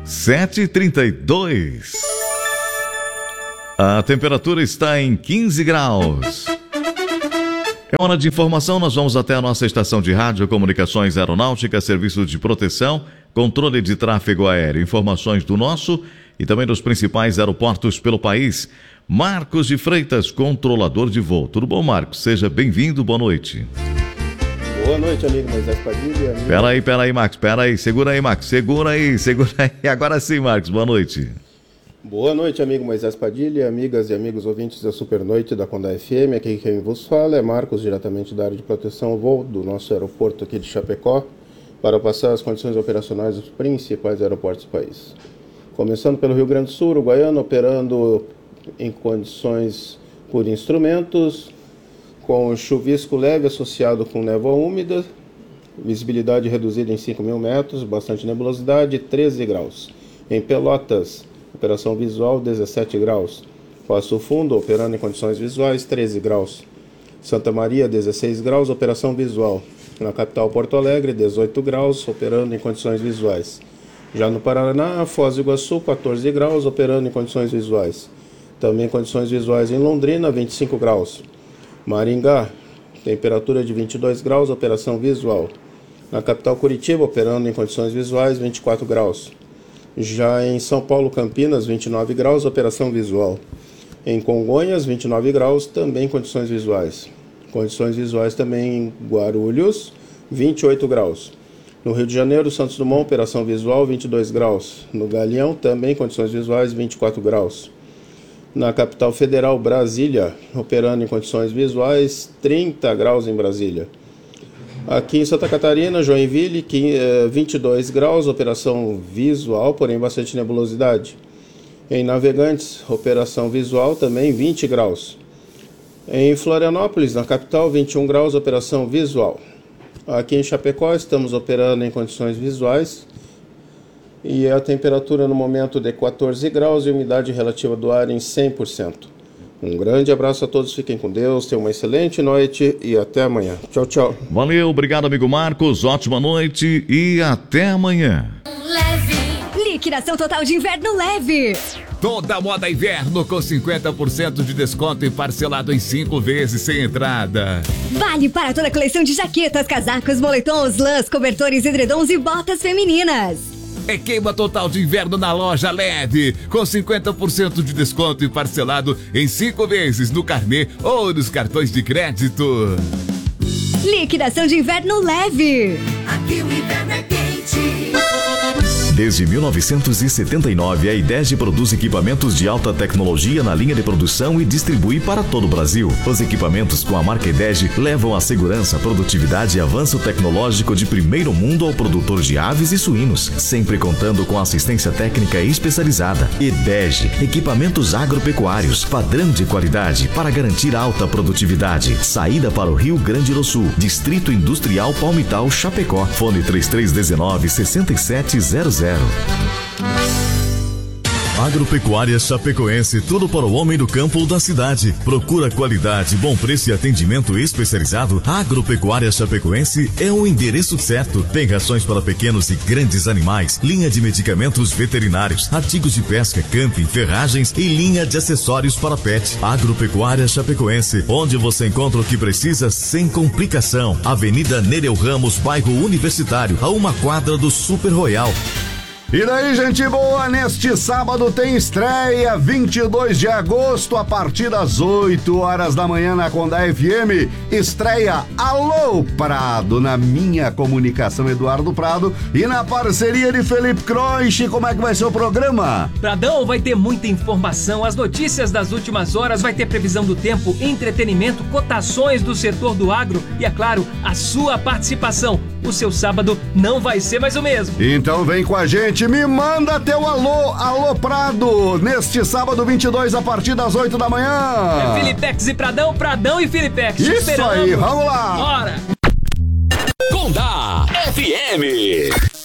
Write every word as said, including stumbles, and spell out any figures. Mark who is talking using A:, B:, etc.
A: sete e trinta e dois. A temperatura está em quinze graus. É hora de informação, nós vamos até a nossa estação de rádio, comunicações aeronáuticas, serviço de proteção, controle de tráfego aéreo, informações do nosso e também dos principais aeroportos pelo país. Marcos de Freitas, controlador de voo. Tudo bom, Marcos? Seja bem-vindo, boa noite.
B: Boa noite, amigo Moisés Padilha. Amigo...
A: Peraí, peraí, Marcos, peraí, segura aí, Marcos, segura aí, segura aí. Agora sim, Marcos, boa noite.
B: Boa noite, amigo Moisés Padilha, amigas e amigos ouvintes da Super Noite da Condá F M. Aqui quem vos fala é Marcos, diretamente da área de proteção ao voo do nosso aeroporto aqui de Chapecó, para passar as condições operacionais dos principais aeroportos do país. Começando pelo Rio Grande do Sul, Uruguaiana, operando em condições por instrumentos, com chuvisco leve associado com névoa úmida, visibilidade reduzida em cinco mil metros, bastante nebulosidade, treze graus. Em Pelotas, operação visual, dezessete graus. Passo Fundo, operando em condições visuais, treze graus. Santa Maria, dezesseis graus, operação visual. Na capital, Porto Alegre, dezoito graus, operando em condições visuais. Já no Paraná, Foz do Iguaçu, quatorze graus, operando em condições visuais. Também condições visuais em Londrina, vinte e cinco graus. Maringá, temperatura de vinte e dois graus, operação visual. Na capital, Curitiba, operando em condições visuais, vinte e quatro graus. Já em São Paulo, Campinas, vinte e nove graus, operação visual. Em Congonhas, vinte e nove graus, também condições visuais. Condições visuais também em Guarulhos, vinte e oito graus. No Rio de Janeiro, Santos Dumont, operação visual, vinte e dois graus. No Galeão, também condições visuais, vinte e quatro graus. Na capital federal, Brasília, operando em condições visuais, trinta graus em Brasília. Aqui em Santa Catarina, Joinville, vinte e dois graus, operação visual, porém bastante nebulosidade. Em Navegantes, operação visual, também vinte graus. Em Florianópolis, na capital, vinte e um graus, operação visual. Aqui em Chapecó, estamos operando em condições visuais. E a temperatura no momento de quatorze graus e umidade relativa do ar em cem por cento. Um grande abraço a todos, fiquem com Deus, tenham uma excelente noite e até amanhã. Tchau, tchau.
A: Valeu, obrigado, amigo Marcos, ótima noite e até amanhã.
C: Leve. Liquidação total de inverno leve.
D: Toda moda inverno com cinquenta por cento de desconto e parcelado em cinco vezes sem entrada.
C: Vale para toda a coleção de jaquetas, casacos, moletons, lãs, cobertores, edredons e botas femininas.
D: É queima total de inverno na loja Leve, com cinquenta por cento de desconto e parcelado em cinco vezes no carnê ou nos cartões de crédito.
C: Liquidação de inverno leve.
E: Aqui o inverno é quente.
F: Desde mil novecentos e setenta e nove, a IDEGE produz equipamentos de alta tecnologia na linha de produção e distribui para todo o Brasil. Os equipamentos com a marca IDEGE levam a segurança, produtividade e avanço tecnológico de primeiro mundo ao produtor de aves e suínos, sempre contando com assistência técnica especializada. IDEGE, equipamentos agropecuários, padrão de qualidade para garantir alta produtividade. Saída para o Rio Grande do Sul, Distrito Industrial Palmital, Chapecó. Fone três três um nove, seis sete zero zero. Agropecuária Chapecoense, tudo para o homem do campo ou da cidade. Procura qualidade, bom preço e atendimento especializado. Agropecuária Chapecoense é o endereço certo. Tem rações para pequenos e grandes animais, linha de medicamentos veterinários, artigos de pesca, camping, ferragens e linha de acessórios para pet. Agropecuária Chapecoense, onde você encontra o que precisa sem complicação. Avenida Nereu Ramos, bairro Universitário, a uma quadra do Super Royal.
G: E daí, gente boa, neste sábado tem estreia, vinte e dois de agosto, a partir das oito horas da manhã na Condá F M, estreia Alô Prado, na minha comunicação Eduardo Prado e na parceria de Felipe Croix. Como é que vai ser o programa?
H: Pradão, vai ter muita informação, as notícias das últimas horas, vai ter previsão do tempo, entretenimento, cotações do setor do agro e, é claro, a sua participação. O seu sábado não vai ser mais o mesmo.
G: Então vem com a gente, me manda teu alô, Alô Prado, neste sábado vinte e dois a partir das oito da manhã.
H: É Filipex e Pradão, Pradão e Filipex.
G: Isso
H: esperamos.
G: aí, vamos lá.
H: Bora.
I: Condá F M.